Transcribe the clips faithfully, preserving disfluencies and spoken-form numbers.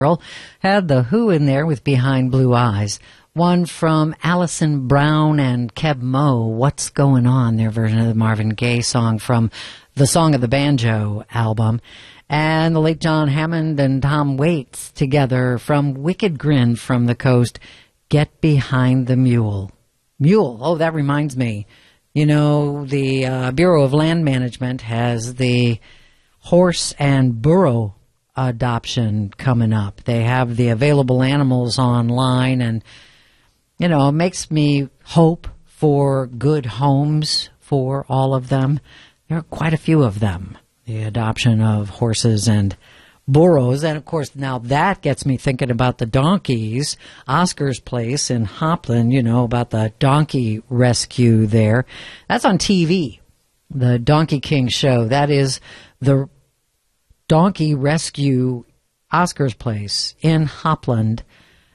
Had The Who in there with Behind Blue Eyes. One from Alison Brown and Keb Mo, What's Going On, their version of the Marvin Gaye song from the Song of the Banjo album. And the late John Hammond and Tom Waits together from Wicked Grin from the Coast, Get Behind the Mule. Mule, oh, that reminds me. You know, the uh, Bureau of Land Management has the horse and burro adoption coming up. They have the available animals online, and, you know, it makes me hope for good homes for all of them. There are quite a few of them, the adoption of horses and burros. And, of course, now that gets me thinking about the donkeys. Oscar's Place in Hopland, you know, about the donkey rescue there. That's on T V, the Donkey King show. That is the Donkey Rescue Oscar's Place in Hopland.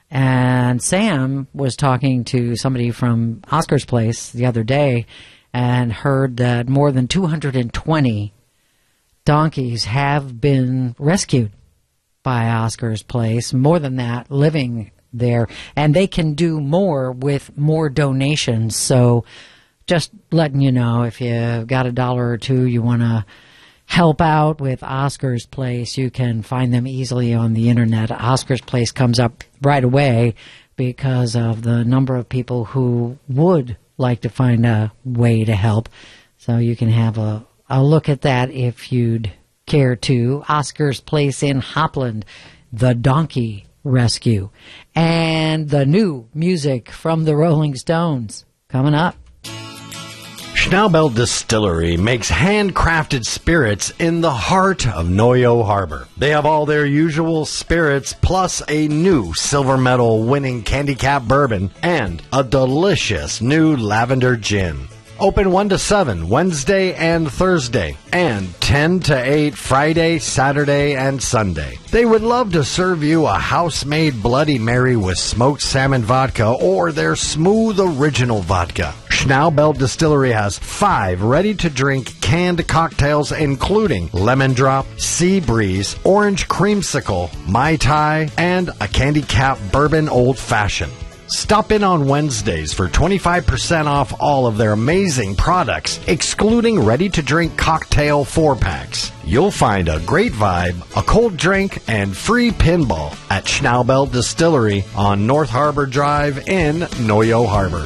And Sam was talking to somebody from Oscar's Place the other day and heard that more than two hundred twenty donkeys have been rescued by Oscar's Place, more than that, living there. And they can do more with more donations. So just letting you know, if you've got a dollar or two you want to help out with Oscar's Place, you can find them easily on the internet. Oscar's Place comes up right away because of the number of people who would like to find a way to help. So you can have a, a look at that if you'd care to. Oscar's Place in Hopland, the Donkey Rescue. And the new music from the Rolling Stones coming up. Schnaubelt Distillery makes handcrafted spirits in the heart of Noyo Harbor. They have all their usual spirits, plus a new silver medal winning Candy Cap bourbon and a delicious new lavender gin. Open one to seven Wednesday and Thursday, and ten to eight Friday, Saturday, and Sunday. They would love to serve you a house-made Bloody Mary with smoked salmon vodka or their smooth original vodka. Schnaubelt Distillery has five ready-to-drink canned cocktails, including Lemon Drop, Sea Breeze, Orange Creamsicle, Mai Tai, and a Candy Cap Bourbon Old Fashioned. Stop in on Wednesdays for twenty-five percent off all of their amazing products, excluding ready-to-drink cocktail four-packs. You'll find a great vibe, a cold drink, and free pinball at Schnaubelt Distillery on North Harbor Drive in Noyo Harbor.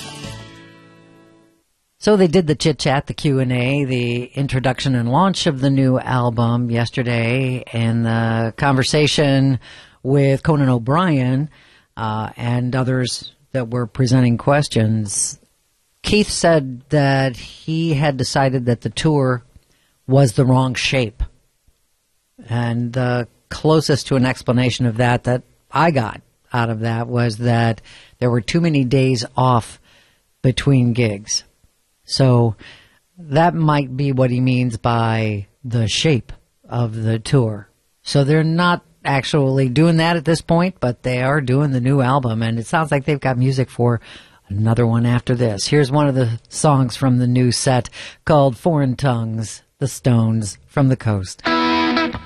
So they did the chit-chat, the Q and A, the introduction and launch of the new album yesterday, and the conversation with Conan O'Brien uh, and others that were presenting questions. Keith said that he had decided that the tour was the wrong shape. And the closest to an explanation of that that I got out of that was that there were too many days off between gigs. So that might be what he means by the shape of the tour. So they're not actually doing that at this point, but they are doing the new album, and it sounds like they've got music for another one after this. Here's one of the songs from the new set called Foreign Tongues, The Stones from the Coast.